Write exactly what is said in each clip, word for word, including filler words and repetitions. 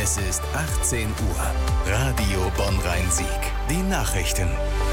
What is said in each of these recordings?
Es ist achtzehn Uhr. Radio Bonn-Rhein-Sieg. Die Nachrichten.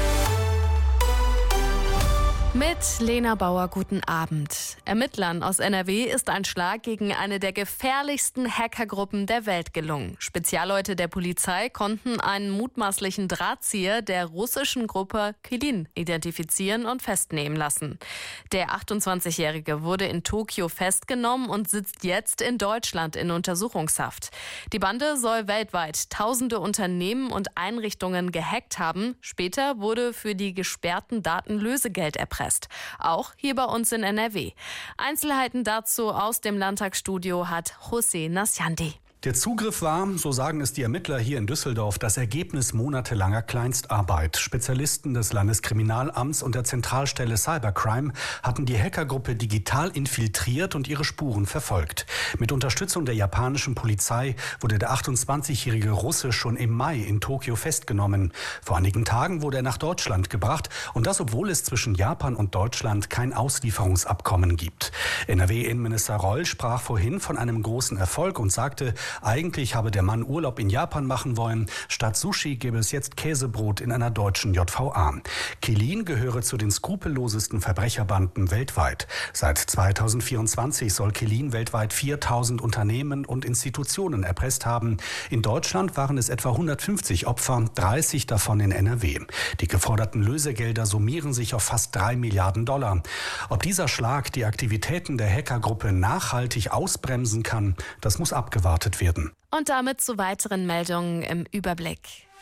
Mit Lena Bauer, guten Abend. Ermittlern aus N R W ist ein Schlag gegen eine der gefährlichsten Hackergruppen der Welt gelungen. Spezialleute der Polizei konnten einen mutmaßlichen Drahtzieher der russischen Gruppe Qilin identifizieren und festnehmen lassen. Der achtundzwanzigjährige wurde in Tokio festgenommen und sitzt jetzt in Deutschland in Untersuchungshaft. Die Bande soll weltweit tausende Unternehmen und Einrichtungen gehackt haben. Später wurde für die gesperrten Daten Lösegeld erpresst. Auch hier bei uns in N R W. Einzelheiten dazu aus dem Landtagsstudio hat José Nasciandi. Der Zugriff war, so sagen es die Ermittler hier in Düsseldorf, das Ergebnis monatelanger Kleinstarbeit. Spezialisten des Landeskriminalamts und der Zentralstelle Cybercrime hatten die Hackergruppe digital infiltriert und ihre Spuren verfolgt. Mit Unterstützung der japanischen Polizei wurde der achtundzwanzigjährige Russe schon im Mai in Tokio festgenommen. Vor einigen Tagen wurde er nach Deutschland gebracht und das, obwohl es zwischen Japan und Deutschland kein Auslieferungsabkommen gibt. N R W-Innenminister Reul sprach vorhin von einem großen Erfolg und sagte, eigentlich habe der Mann Urlaub in Japan machen wollen. Statt Sushi gäbe es jetzt Käsebrot in einer deutschen J V A. Qilin gehöre zu den skrupellosesten Verbrecherbanden weltweit. Seit zweitausendvierundzwanzig soll Qilin weltweit viertausend Unternehmen und Institutionen erpresst haben. In Deutschland waren es etwa hundertfünfzig Opfer, dreißig davon in N R W. Die geforderten Lösegelder summieren sich auf fast drei Milliarden Dollar. Ob dieser Schlag die Aktivitäten der Hackergruppe nachhaltig ausbremsen kann, das muss abgewartet werden. Und damit zu weiteren Meldungen im Überblick.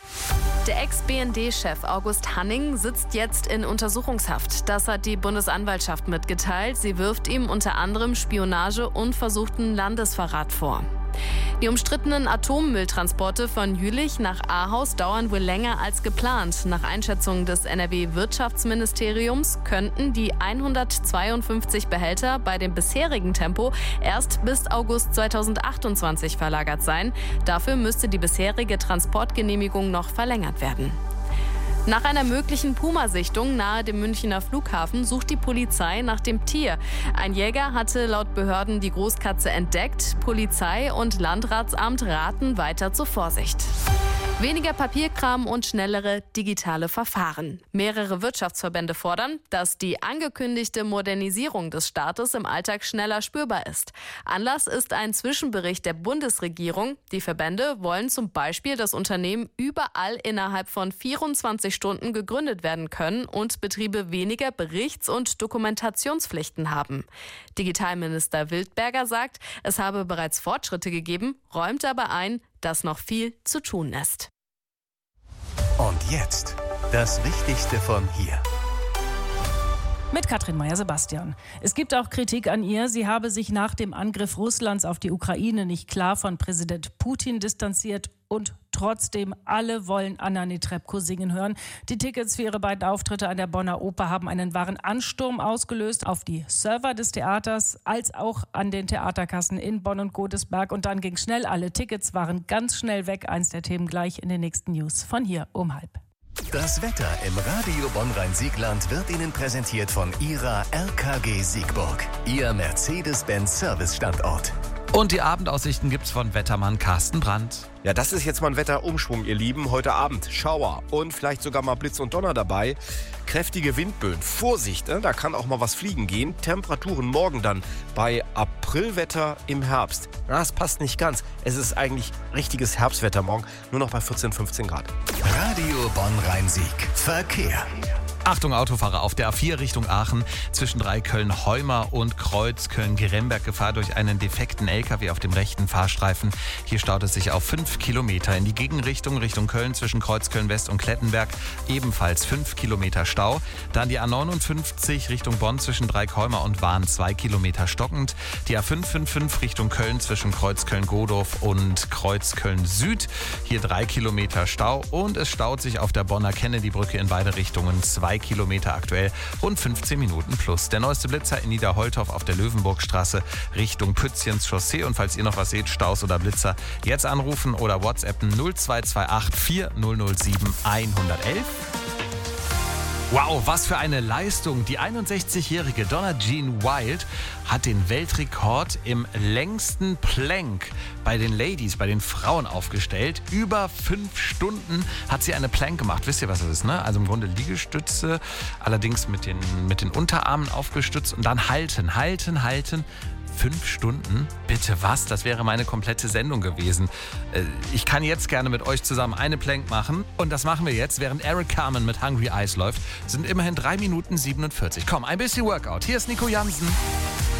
Der Ex-B N D-Chef August Hanning sitzt jetzt in Untersuchungshaft. Das hat die Bundesanwaltschaft mitgeteilt. Sie wirft ihm unter anderem Spionage und versuchten Landesverrat vor. Die umstrittenen Atommülltransporte von Jülich nach Ahaus dauern wohl länger als geplant. Nach Einschätzung des N R W-Wirtschaftsministeriums könnten die hundertzweiundfünfzig Behälter bei dem bisherigen Tempo erst bis August zweitausendachtundzwanzig verlagert sein. Dafür müsste die bisherige Transportgenehmigung noch verlängert werden. Nach einer möglichen Puma-Sichtung nahe dem Münchner Flughafen sucht die Polizei nach dem Tier. Ein Jäger hatte laut Behörden die Großkatze entdeckt. Polizei und Landratsamt raten weiter zur Vorsicht. Weniger Papierkram und schnellere digitale Verfahren. Mehrere Wirtschaftsverbände fordern, dass die angekündigte Modernisierung des Staates im Alltag schneller spürbar ist. Anlass ist ein Zwischenbericht der Bundesregierung. Die Verbände wollen zum Beispiel, dass Unternehmen überall innerhalb von vierundzwanzig Stunden gegründet werden können und Betriebe weniger Berichts- und Dokumentationspflichten haben. Digitalminister Wildberger sagt, es habe bereits Fortschritte gegeben, räumt aber ein, dass noch viel zu tun ist. Und jetzt das Wichtigste von hier. Mit Katrin Meyer-Sebastian. Es gibt auch Kritik an ihr. Sie habe sich nach dem Angriff Russlands auf die Ukraine nicht klar von Präsident Putin distanziert und trotzdem alle wollen Anna Netrebko singen hören. Die Tickets für ihre beiden Auftritte an der Bonner Oper haben einen wahren Ansturm ausgelöst auf die Server des Theaters als auch an den Theaterkassen in Bonn und Godesberg. Und dann ging schnell, alle Tickets waren ganz schnell weg. Eins der Themen gleich in den nächsten News von hier um halb. Das Wetter im Radio Bonn-Rhein-Siegland wird Ihnen präsentiert von Ihrer R K G Siegburg, Ihr Mercedes-Benz-Service-Standort. Und die Abendaussichten gibt's von Wettermann Carsten Brandt. Ja, das ist jetzt mal ein Wetterumschwung, ihr Lieben. Heute Abend Schauer und vielleicht sogar mal Blitz und Donner dabei. Kräftige Windböen. Vorsicht, ne? Da kann auch mal was fliegen gehen. Temperaturen morgen dann bei Aprilwetter im Herbst. Na, das passt nicht ganz. Es ist eigentlich richtiges Herbstwetter morgen. Nur noch bei vierzehn, fünfzehn Grad. Radio Bonn-Rhein-Sieg. Verkehr. Achtung Autofahrer auf der A vier Richtung Aachen zwischen Dreiköln-Heuma und Kreuz Köln-Geremberg Gefahr durch einen defekten L K W auf dem rechten Fahrstreifen. Hier staut es sich auf fünf Kilometer. In die Gegenrichtung Richtung Köln zwischen Kreuz Köln-West und Klettenberg ebenfalls fünf Kilometer Stau. Dann die A neunundfünfzig Richtung Bonn zwischen Dreiköln und Wahn zwei Kilometer stockend. Die A fünf fünf fünf Richtung Köln zwischen Kreuz Köln-Godorf und Kreuz Köln-Süd. Hier drei Kilometer Stau und es staut sich auf der Bonner Kennedy-Brücke in beide Richtungen zwei Kilometer aktuell, rund fünfzehn Minuten plus. Der neueste Blitzer in Niederholtorf auf der Löwenburgstraße Richtung Pützchens Chaussee. Und falls ihr noch was seht, Staus oder Blitzer, jetzt anrufen oder WhatsAppen null zwei zwei acht vier null null sieben eins eins eins. Wow, was für eine Leistung. Die einundsechzigjährige Donna Jean Wild hat den Weltrekord im längsten Plank bei den Ladies, bei den Frauen aufgestellt. Über fünf Stunden hat sie eine Plank gemacht. Wisst ihr, was das ist, ne? Also im Grunde Liegestütze, allerdings mit den, mit den Unterarmen aufgestützt und dann halten, halten, halten. Fünf Stunden? Bitte was? Das wäre meine komplette Sendung gewesen. Ich kann jetzt gerne mit euch zusammen eine Plank machen. Und das machen wir jetzt, während Eric Carmen mit Hungry Eyes läuft. Sind immerhin drei Minuten siebenundvierzig. Komm, ein bisschen Workout. Hier ist Nico Jansen.